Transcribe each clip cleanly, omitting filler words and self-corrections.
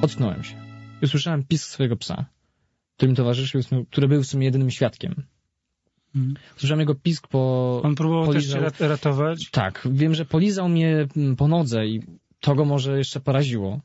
Ocknąłem się. I usłyszałem pisk swojego psa, który mi towarzyszył, który był w sumie jedynym świadkiem. Słyszałem jego pisk On próbował polizał... też cię ratować? Tak, wiem, że polizał mnie po nodze i to go może jeszcze poraziło.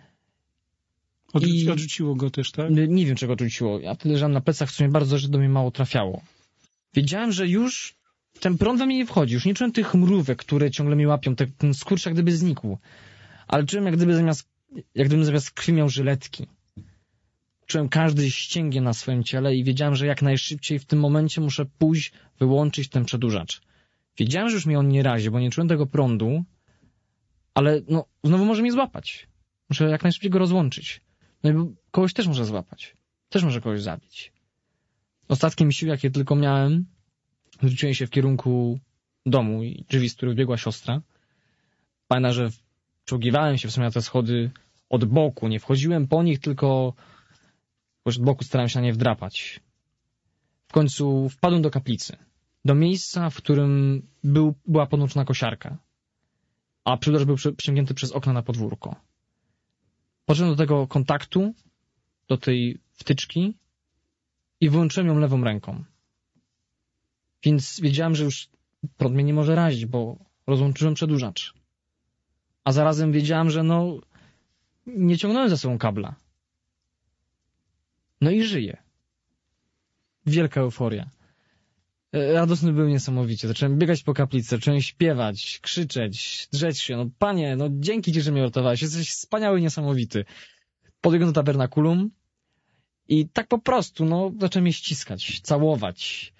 Odrzuciło go też, tak? Nie wiem, czego odrzuciło. Ja wtedy leżałem na plecach, w sumie bardzo, że do mnie mało trafiało. Wiedziałem, że już ten prąd we mnie nie wchodzi. Już nie czułem tych mrówek, które ciągle mi łapią. Ten skurcz jak gdyby znikł. Ale czułem, jak gdybym zamiast krwi miał żyletki. Czułem każdy ścięgien na swoim ciele i wiedziałem, że jak najszybciej w tym momencie muszę pójść, wyłączyć ten przedłużacz. Wiedziałem, że już mnie on nie razi, bo nie czułem tego prądu, ale no, znowu może mnie złapać. Muszę jak najszybciej go rozłączyć. No i kogoś też może złapać. Też może kogoś zabić. Ostatkiem sił, jakie tylko miałem, zwróciłem się w kierunku domu i drzwi, z których biegła siostra. Pamiętam, że czołgiwałem się w sumie na te schody od boku. Nie wchodziłem po nich, tylko od boku starałem się na nie wdrapać. W końcu wpadłem do kaplicy. Do miejsca, w którym była podłączona kosiarka. A przedłużacz był przyciągnięty przez okno na podwórko. Podszedłem do tego kontaktu, do tej wtyczki i wyłączyłem ją lewą ręką. Więc wiedziałem, że już prąd mnie nie może razić, bo rozłączyłem przedłużacz. A zarazem wiedziałem, że nie ciągnąłem za sobą kabla. No i żyję. Wielka euforia. Radosny był niesamowicie. Zacząłem biegać po kaplicy, zacząłem śpiewać, krzyczeć, drzeć się. Panie, dzięki ci, że mnie uratowałeś. Jesteś wspaniały, niesamowity. Podbiegłem do tabernakulum i tak po prostu, zacząłem je ściskać, całować.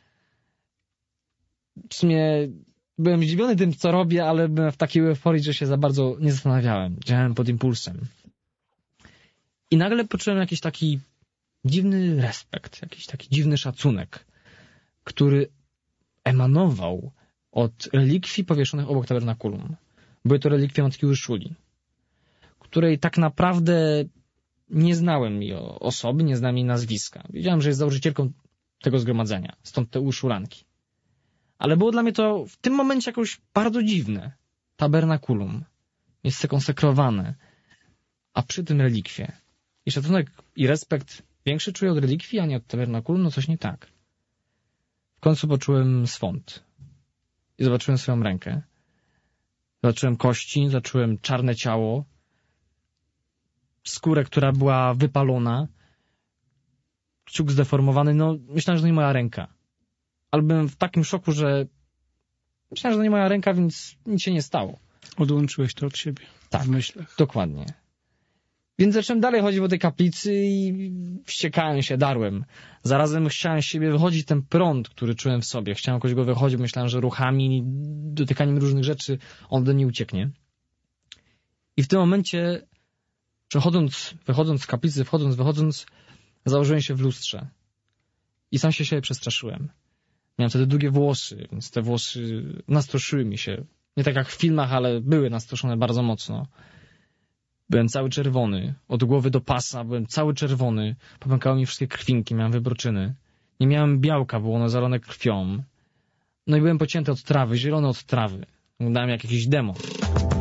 W sumie byłem zdziwiony tym, co robię, ale byłem w takiej euforii, że się za bardzo nie zastanawiałem. Działałem pod impulsem. I nagle poczułem jakiś taki dziwny respekt, jakiś taki dziwny szacunek, który emanował od relikwii powieszonych obok tabernakulum. Były to relikwie Matki Urszuli, której tak naprawdę nie znałem jej osoby, nie znałem jej nazwiska. Wiedziałem, że jest założycielką tego zgromadzenia, stąd te urszulanki. Ale było dla mnie to w tym momencie jakoś bardzo dziwne. Tabernakulum, miejsce konsekrowane, a przy tym relikwie. I szacunek i respekt większy czuję od relikwii, a nie od tabernakulum, coś nie tak. W końcu poczułem swąd i zobaczyłem swoją rękę. Zobaczyłem kości, zobaczyłem czarne ciało, skórę, która była wypalona, kciuk zdeformowany. Myślałem, że to nie moja ręka. Ale byłem w takim szoku, że myślałem, że to nie moja ręka, więc nic się nie stało. Odłączyłeś to od siebie. Tak, w myślach. Dokładnie. Więc zacząłem dalej chodzić po tej kaplicy i wściekałem się, darłem. Zarazem chciałem z siebie wychodzić ten prąd, który czułem w sobie. Chciałem jakoś go wychodzić, myślałem, że ruchami, dotykaniem różnych rzeczy on do mnie ucieknie. I w tym momencie, wychodząc z kaplicy, wychodząc, założyłem się w lustrze. I sam się siebie przestraszyłem. Miałem wtedy długie włosy, więc te włosy nastroszyły mi się. Nie tak jak w filmach, ale były nastroszone bardzo mocno. Byłem cały czerwony. Od głowy do pasa byłem cały czerwony. Popękały mi wszystkie krwinki, miałem wybroczyny. Nie miałem białka, było ono zalane krwią. I byłem pocięty od trawy, zielony od trawy. Wyglądałem jak jakiś demon.